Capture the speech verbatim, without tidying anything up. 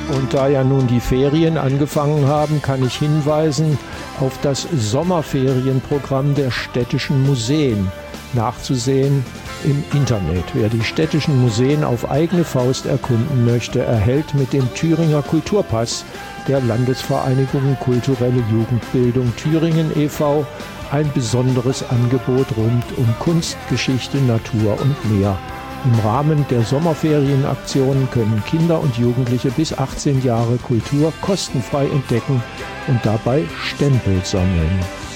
Und da ja nun die Ferien angefangen haben, kann ich hinweisen auf das Sommerferienprogramm der städtischen Museen, nachzusehen im Internet. Wer die städtischen Museen auf eigene Faust erkunden möchte, erhält mit dem Thüringer Kulturpass der Landesvereinigung Kulturelle Jugendbildung Thüringen e V ein besonderes Angebot rund um Kunst, Geschichte, Natur und mehr. Im Rahmen der Sommerferienaktionen können Kinder und Jugendliche bis achtzehn Jahre Kultur kostenfrei entdecken und dabei Stempel sammeln.